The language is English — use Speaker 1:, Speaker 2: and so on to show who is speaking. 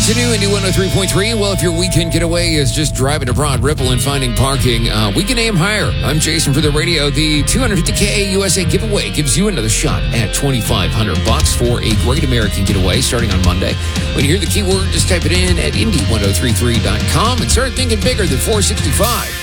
Speaker 1: It's a new Indy 103.3. Well, if your weekend getaway is just driving to Broad Ripple and finding parking, we can aim higher. I'm Jason for the radio. The $250K USA giveaway gives you another shot at $2,500 for a great American getaway starting on Monday. When you hear the keyword, just type it in at Indy1033.com and start thinking bigger than 465.